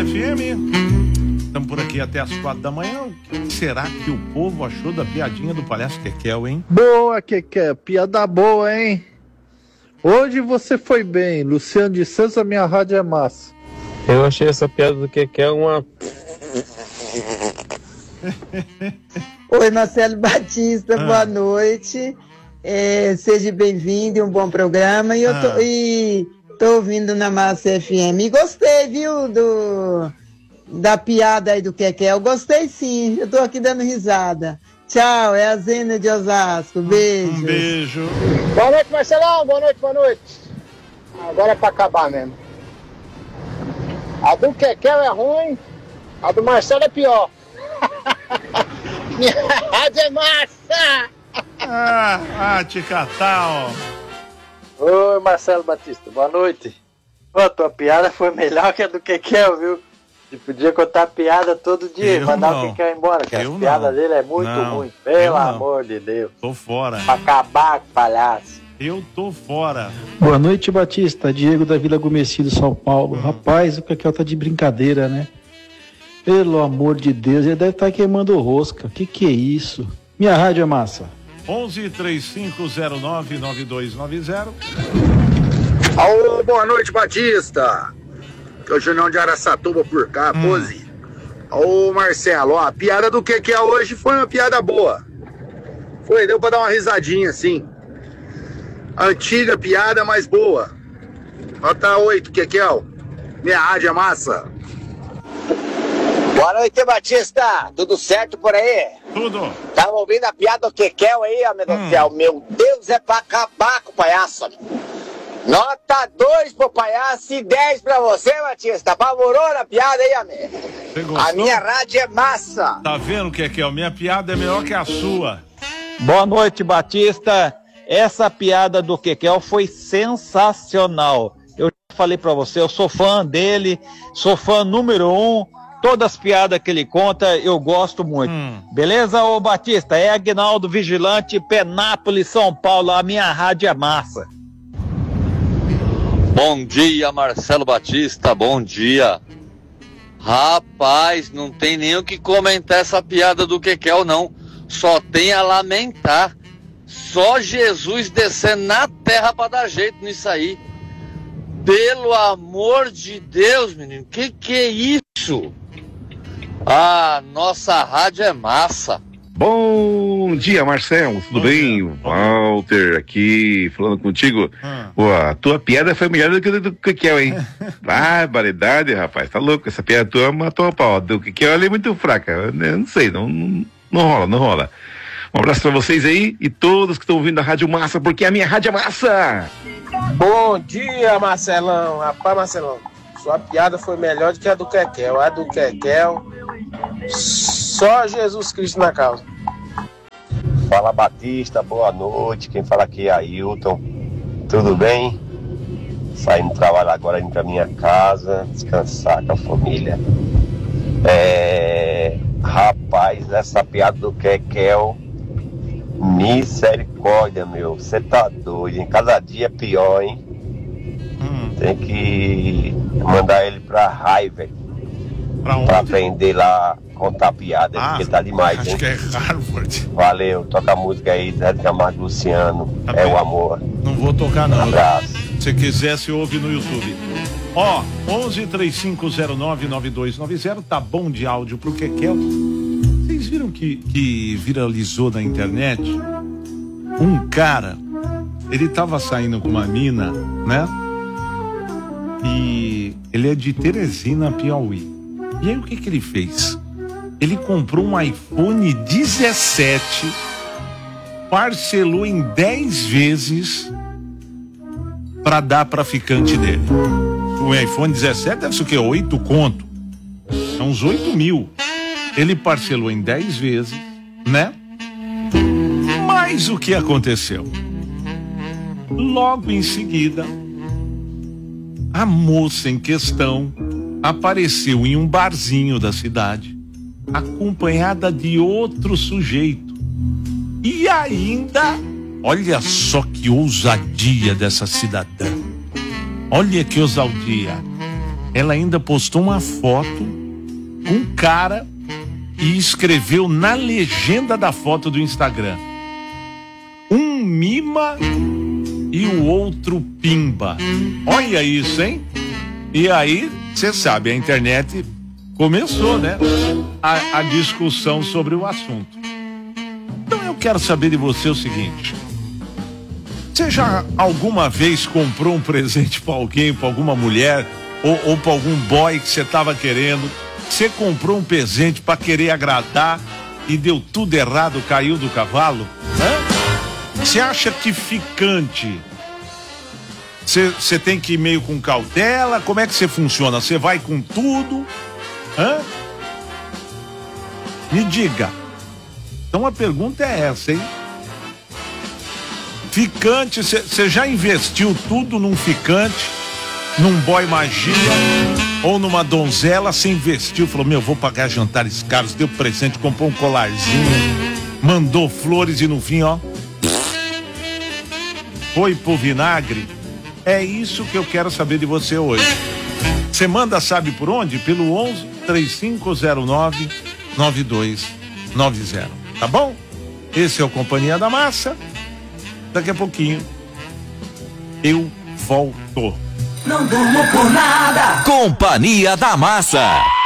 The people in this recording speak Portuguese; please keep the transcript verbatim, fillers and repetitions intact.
F M. Estamos por aqui até as quatro da manhã. O que será que o povo achou da piadinha do palhaço Kekel, hein? Boa, Kekel. Piada boa, hein? Hoje você foi bem. Luciano de Santos, a minha rádio é massa. Eu achei essa piada do Kekel uma... Oi, Marcelo Batista, ah. boa noite. É, seja bem-vindo, um bom programa. E eu tô, Ah. e tô ouvindo na Massa F M. E gostei, viu, do, da piada aí do Kekel. Gostei sim, eu tô aqui dando risada. Tchau, é a Zena de Osasco. Beijo. Um beijo. Boa noite, Marcelão. Boa noite, boa noite. Agora é pra acabar mesmo. A do Kekel é ruim, a do Marcelo é pior. Minha rádio é massa! Ah, ah, te catar, ó. Oi, Marcelo Batista, boa noite. Pô, tua piada foi melhor que a do Kekel, viu? Você podia contar piada todo dia e mandar não. o Kekel embora, que Eu as piadas não. dele é muito Não. ruim. Pelo Eu não. amor de Deus. Tô fora. Pra acabar com o palhaço. Eu tô fora. Boa noite, Batista. Diego da Vila Gomecido, São Paulo. Hum. Rapaz, o Kekel tá de brincadeira, né? Pelo amor de Deus, ele deve estar queimando rosca. Que que é isso? Minha rádio é massa. onze três cinco zero nove nove dois nove zero. Alô, boa noite, Batista. Que é o Junião de Araçatuba por cá, Hum. pose. Ô, Marcelo, ó, a piada do Kekel hoje foi uma piada boa. Foi, deu pra dar uma risadinha, assim. Antiga piada, mas boa. Nota oito, Kekel. Minha rádio é massa. Boa noite, Batista. Tudo certo por aí? Tudo. Tava ouvindo a piada do Kekel aí, ó, meu Deus do céu. Meu Deus, é pra acabar com o palhaço. Nota dois pro palhaço e dez pra você, Batista. Apavorou na piada aí, amigo. Você A gostou? minha rádio é massa. Tá vendo, Kekel? Minha piada é melhor que a sua. Boa noite, Batista. Essa piada do Kekel foi sensacional. Eu já falei pra você, eu sou fã dele, sou fã número um. Todas as piadas que ele conta, eu gosto muito. Hum. Beleza, ô Batista? É Aguinaldo Vigilante, Penápolis, São Paulo. A minha rádio é massa. Bom dia, Marcelo Batista, bom dia. Rapaz, não tem nem o que comentar essa piada do Kekel, não. Só tem a lamentar. Só Jesus descendo na terra pra dar jeito nisso aí. Pelo amor de Deus, menino, que que é isso? Ah, nossa rádio é massa. Bom dia, Marcelo, tudo Bom bem? dia. Walter aqui, falando contigo. Ah. Pô, a tua piada foi melhor do que a do Kekel, hein? Barbaridade, rapaz, tá louco, essa piada tua matou a pau. Do Kekel ela é muito fraca, eu não sei, não, não, não rola, não rola. Um abraço pra vocês aí e todos que estão ouvindo a Rádio Massa, porque a minha rádio é massa! Bom dia, Marcelão. Rapaz, Marcelão, sua piada foi melhor do que a do Kekel. A do Kekel, só Jesus Cristo na causa. Fala, Batista, boa noite. Quem fala aqui é Ailton. Tudo bem? Saindo do trabalho agora, indo pra minha casa, descansar com a família. É... Rapaz, essa piada do Kekel, misericórdia, meu. Você tá doido, hein? Cada dia é pior, hein? Hum. Tem que mandar ele pra raiva, Pra onde? pra aprender lá contar piada, Ah, porque tá demais, acho hein? que é Harvard. Valeu, toca a música aí, Zé de Camargo e Luciano, Tá é bem. o amor. Não vou tocar, não. Abraço. Se quiser, se ouve no YouTube. Ó, onze três cinco zero nove nove dois nove zero, tá bom de áudio pro Kekel. Vocês viram que, que viralizou na internet? Um cara, ele tava saindo com uma mina, né? E ele é de Teresina, Piauí. E aí o que que ele fez? Ele comprou um iPhone dezessete, parcelou em dez vezes pra dar pra ficante dele. O iPhone dezessete deve ser o quê? oito conto. É uns oito mil. Ele parcelou em dez vezes, né? Mas o que aconteceu? Logo em seguida, a moça em questão apareceu em um barzinho da cidade, acompanhada de outro sujeito. E ainda, olha só que ousadia dessa cidadã. Olha que ousadia. ela ainda postou uma foto com um cara e escreveu na legenda da foto do Instagram: um mima e o outro pimba. Olha isso, hein? E aí, você sabe, a internet começou, né? A, a discussão sobre o assunto. Então eu quero saber de você o seguinte: você já alguma vez comprou um presente para alguém, para alguma mulher, ou, ou para algum boy que você estava querendo? Você comprou um presente para querer agradar e deu tudo errado, caiu do cavalo? Hã? Você acha que ficante você tem que ir meio com cautela? Como é que você funciona? Você vai com tudo? Hã? Me diga. Então a pergunta é essa, hein? Ficante, você já investiu tudo num ficante, num boy magia ou numa donzela? Você investiu, falou: meu, vou pagar jantares caros, deu presente, comprou um colarzinho, mandou flores e no fim, ó, foi pro vinagre? É isso que eu quero saber de você hoje. Você manda, sabe por onde? Pelo onze, três cinco zero nove, nove dois nove zero. Tá bom? Esse é o Companhia da Massa. Daqui a pouquinho eu volto. Não durmo por nada. Companhia da Massa.